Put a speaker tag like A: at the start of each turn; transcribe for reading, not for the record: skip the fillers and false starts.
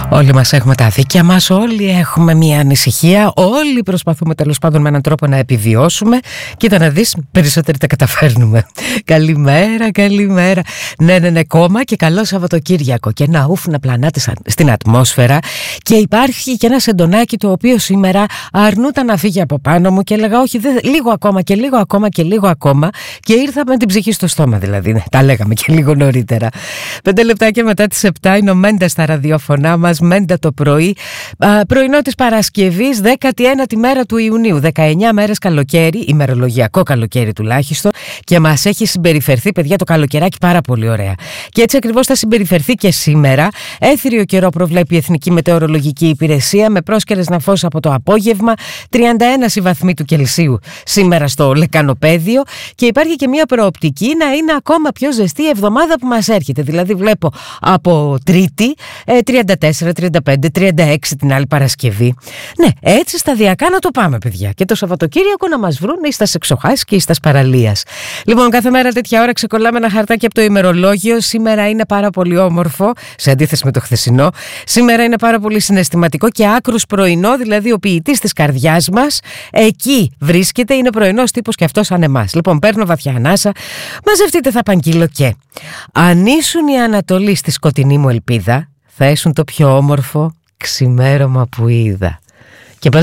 A: Όλοι μας έχουμε τα δίκια μας, όλοι έχουμε μια ανησυχία, όλοι προσπαθούμε τέλος πάντων με έναν τρόπο να επιβιώσουμε. Κοίτα να δεις, περισσότεροι τα καταφέρνουμε. Καλημέρα, καλημέρα. Ναι, κόμμα και καλό Σαββατοκύριακο. Και ένα ουφ να πλανάτε στην ατμόσφαιρα. Και υπάρχει και ένα σεντονάκι το οποίο σήμερα αρνούταν να φύγει από πάνω μου και έλεγα όχι, λίγο ακόμα και λίγο ακόμα και λίγο ακόμα. Και ήρθα με την ψυχή στο στόμα δηλαδή. Τα λέγαμε και λίγο νωρίτερα. 5 λεπτάκια μετά τις 7 είναι ο Μέντα στα ραδιόφωνά μας. Μέντα το πρωί, πρωινό της Παρασκευής, 19η μέρα του Ιουνίου, 19 μέρες καλοκαίρι, ημερολογιακό καλοκαίρι τουλάχιστον, και μας έχει συμπεριφερθεί, παιδιά, το καλοκαιράκι πάρα πολύ ωραία. Και έτσι ακριβώς θα συμπεριφερθεί και σήμερα. Έθριο καιρό προβλέπει η Εθνική Μετεωρολογική Υπηρεσία, με πρόσκαιρες νεφώσεις από το απόγευμα, 31 βαθμοί του Κελσίου σήμερα στο Λεκανοπέδιο, και υπάρχει και μια προοπτική να είναι ακόμα πιο ζεστή η εβδομάδα που μας έρχεται. Δηλαδή βλέπω από Τρίτη 34, 35, 36 την άλλη Παρασκευή. Ναι, έτσι σταδιακά να το πάμε, παιδιά. Και το Σαββατοκύριακο να μας βρουν ή στα εξοχάς και ή στα παραλίας. Λοιπόν, κάθε μέρα τέτοια ώρα ξεκολλάμε ένα χαρτάκι από το ημερολόγιο. Σήμερα είναι πάρα πολύ όμορφο, σε αντίθεση με το χθεσινό. Σήμερα είναι πάρα πολύ συναισθηματικό και άκρους πρωινό, δηλαδή ο ποιητής της καρδιάς μας εκεί βρίσκεται, είναι πρωινός τύπος και αυτός σαν εμάς. Λοιπόν, παίρνω βαθιά ανάσα, μαζευτείτε θα παγγείλω και. Αν ήσουν η Ανατολή στη σκοτεινή μου ελπίδα, θα ήσουν το πιο όμορφο ξημέρωμα που είδα.